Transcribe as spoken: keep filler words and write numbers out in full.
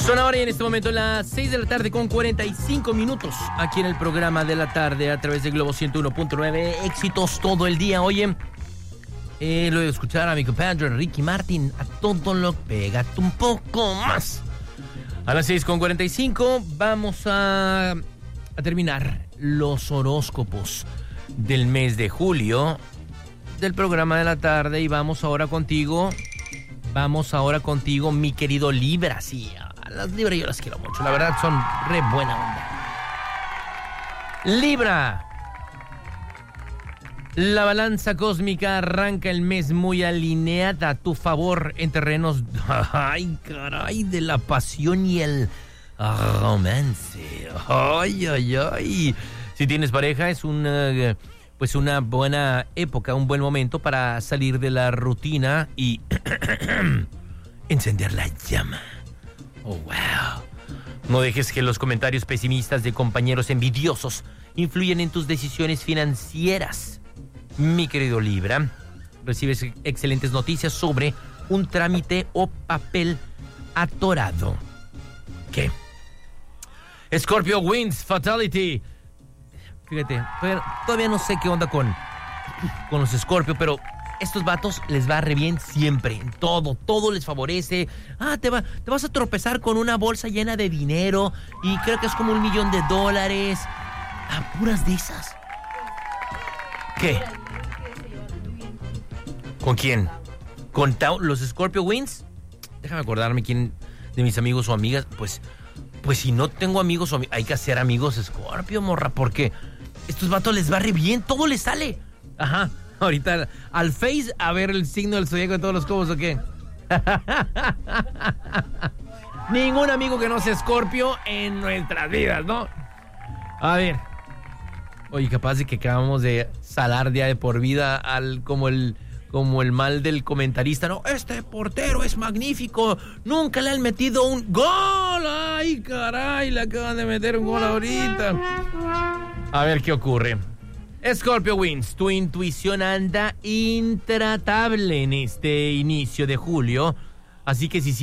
Son ahora y en este momento las seis de la tarde con cuarenta y cinco minutos aquí en el programa de la tarde a través de Globo ciento uno punto nueve. Éxitos todo el día. Oye, eh, lo de escuchar a mi compadre Ricky Martin, a todo lo pégate un poco más. A las seis con cuarenta y cinco vamos a, a terminar los horóscopos del mes de julio del programa de la tarde y vamos ahora contigo, vamos ahora contigo, mi querido Libra. Sí, a las Libra yo las quiero mucho, la verdad son re buena onda. Libra, la balanza cósmica arranca el mes muy alineada a tu favor en terrenos, ay caray, de la pasión y el romance. Ay, ay, ay. Si tienes pareja es una, pues una buena época, un buen momento para salir de la rutina y encender la llama. Oh, wow. No dejes que los comentarios pesimistas de compañeros envidiosos influyan en tus decisiones financieras. Mi querido Libra, recibes excelentes noticias sobre un trámite o papel atorado. ¿Qué? Scorpio wins fatality. Fíjate, todavía no sé qué onda con, con los Scorpio, pero estos vatos les va re bien siempre, en todo, todo les favorece. Ah, te, va, te vas a tropezar con una bolsa llena de dinero y creo que es como un millón de dólares. Ah, puras de esas. ¿Qué? ¿Con quién? ¿Con ta- los Scorpio Wins? Déjame acordarme quién de mis amigos o amigas. Pues, pues si no tengo amigos o ami- hay que hacer amigos Scorpio, morra, porque estos vatos les va re bien, todo les sale. Ajá, ahorita al Face a ver el signo del zodiaco de todos los cobos, ¿o qué? Ningún amigo que no sea Scorpio en nuestras vidas, ¿no? A ver. Oye, capaz de que acabamos de salar día de por vida al como el como el mal del comentarista, ¿no? Este portero es magnífico, nunca le han metido un gol. Ay, caray, le acaban de meter un gol ahorita. A ver qué ocurre. Scorpio Wins, tu intuición anda intratable en este inicio de julio, así que si